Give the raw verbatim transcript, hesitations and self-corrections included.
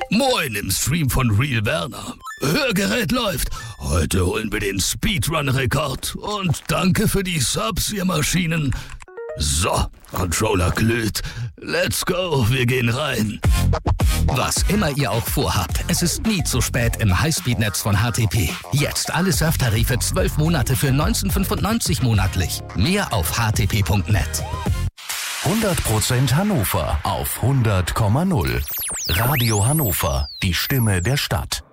Moin im Stream von Real Werner. Hörgerät läuft. Heute holen wir den Speedrun-Rekord. Und danke für die Subs, ihr Maschinen. So, Controller glüht. Let's go, wir gehen rein. Was immer ihr auch vorhabt, es ist nie zu spät im Highspeed-Netz von H T P. Jetzt alle Surftarife zwölf Monate für neunzehnhundertfünfundneunzig monatlich. Mehr auf h t p punkt net. hundert Prozent Hannover auf hundert Komma null. Radio Hannover, die Stimme der Stadt.